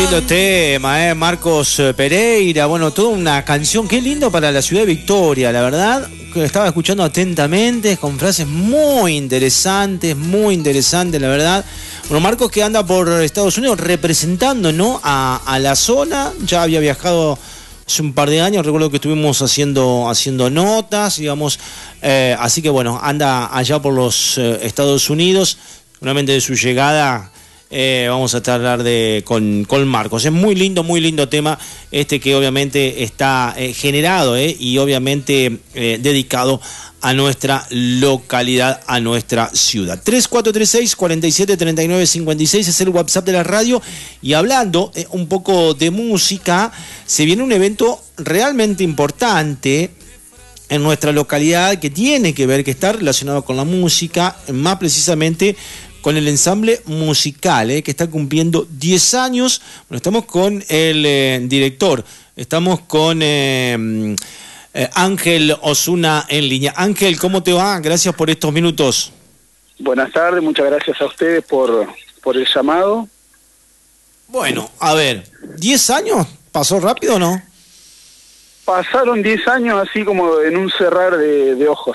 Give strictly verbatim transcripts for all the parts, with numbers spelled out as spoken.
lindo tema, ¿eh? Marcos Pereira, bueno, toda una canción, qué lindo para la ciudad de Victoria, la verdad, que estaba escuchando atentamente, con frases muy interesantes, muy interesantes, la verdad. Bueno, Marcos que anda por Estados Unidos representando, ¿no?, a, a la zona, ya había viajado hace un par de años, recuerdo que estuvimos haciendo, haciendo notas, digamos, eh, así que bueno, anda allá por los eh, Estados Unidos, seguramente de su llegada. Eh, vamos a hablar de con, con Marcos. Es muy lindo, muy lindo tema este que obviamente está eh, generado eh, y obviamente eh, dedicado a nuestra localidad, a nuestra ciudad. tres cuatro tres seis, cuatro siete, tres nueve cinco seis es el WhatsApp de la radio. Y hablando eh, un poco de música, se viene un evento realmente importante en nuestra localidad que tiene que ver, que está relacionado con la música, más precisamente con el ensamble musical, eh, que está cumpliendo diez años. Bueno, estamos con el eh, director, estamos con eh, eh, Ángel Osuna en línea. Ángel, ¿cómo te va? Gracias por estos minutos. Buenas tardes, muchas gracias a ustedes por, por el llamado. Bueno, a ver, ¿diez años? ¿Pasó rápido o no? Pasaron diez años así como en un cerrar de, de ojos.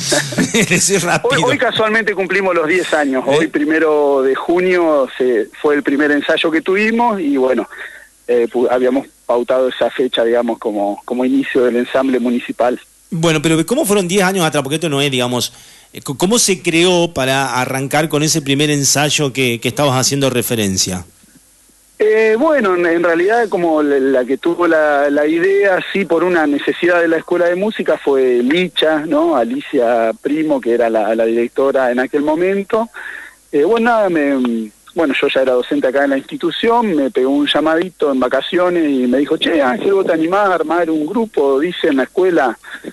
hoy, hoy casualmente cumplimos los diez años. ¿Eh? Hoy, primero de junio, se, fue el primer ensayo que tuvimos y bueno, eh, habíamos pautado esa fecha, digamos, como, como inicio del ensamble municipal. Bueno, pero ¿cómo fueron diez años atrás? Porque esto no es, digamos, ¿cómo se creó para arrancar con ese primer ensayo que, que estabas haciendo referencia? Eh, bueno, en, en realidad como la, la que tuvo la, la idea, sí, por una necesidad de la Escuela de Música fue Licha, ¿no? Alicia Primo, que era la, la directora en aquel momento. Eh, bueno, nada, me, bueno, yo ya era docente acá en la institución, me pegó un llamadito en vacaciones y me dijo, che, Ángel, ¿vos te animás a armar un grupo, dice, en la escuela?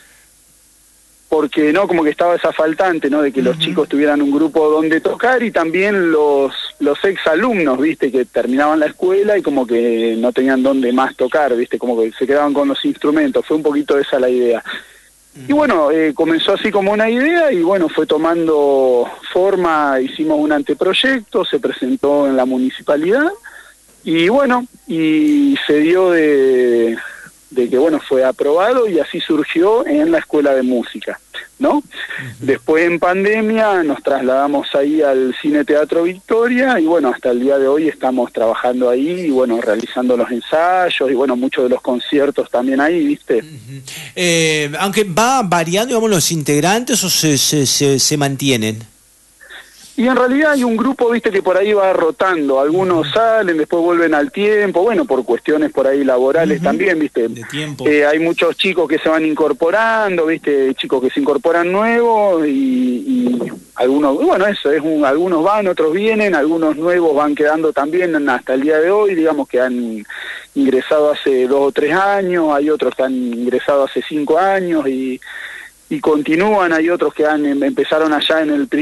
Porque no, como que estaba esa faltante, ¿no?, de que uh-huh. los chicos tuvieran un grupo donde tocar y también los los exalumnos, viste, que terminaban la escuela y como que no tenían dónde más tocar, viste, como que se quedaban con los instrumentos. Fue un poquito esa la idea. Uh-huh. Y bueno, eh, comenzó así como una idea y bueno, fue tomando forma, hicimos un anteproyecto, se presentó en la municipalidad y bueno, y se dio de... de que bueno, fue aprobado y así surgió en la Escuela de Música, ¿no? Uh-huh. Después en pandemia nos trasladamos ahí al Cine Teatro Victoria y bueno, hasta el día de hoy estamos trabajando ahí y bueno, realizando los ensayos y bueno, muchos de los conciertos también ahí, ¿viste? Uh-huh. Eh, aunque va variando, digamos, los integrantes o se, se, se, se mantienen. Y en realidad hay un grupo, viste, que por ahí va rotando. Algunos salen, después vuelven al tiempo, bueno, por cuestiones por ahí laborales uh-huh. también, viste. De tiempo. Eh, hay muchos chicos que se van incorporando, viste, chicos que se incorporan nuevos y, y algunos, bueno, eso, es un, algunos van, otros vienen, algunos nuevos van quedando también hasta el día de hoy, digamos que han ingresado hace dos o tres años, hay otros que han ingresado hace cinco años y, y continúan, hay otros que han empezaron allá en el